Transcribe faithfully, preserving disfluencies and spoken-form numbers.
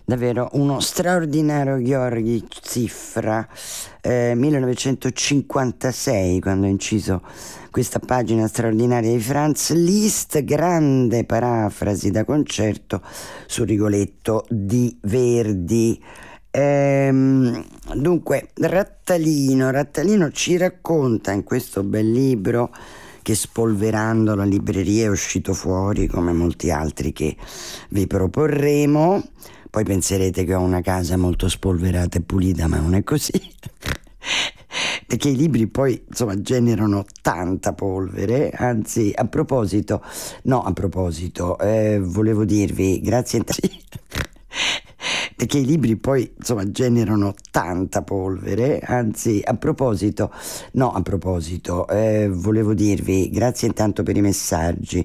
davvero uno straordinario Gheorghi Cifra, eh, millenovecentocinquantasei, quando ha inciso questa pagina straordinaria di Franz Liszt, grande parafrasi da concerto su Rigoletto di Verdi. Ehm, dunque, Rattalino, Rattalino ci racconta in questo bel libro, che spolverando la libreria è uscito fuori come molti altri che vi proporremo. Poi penserete che ho una casa molto spolverata e pulita, ma non è così. Perché i libri poi insomma generano tanta polvere. Anzi, a proposito, no, a proposito, eh, volevo dirvi grazie in t- perché i libri poi insomma generano tanta polvere. Anzi, a proposito, no, a proposito, eh, volevo dirvi grazie intanto per i messaggi.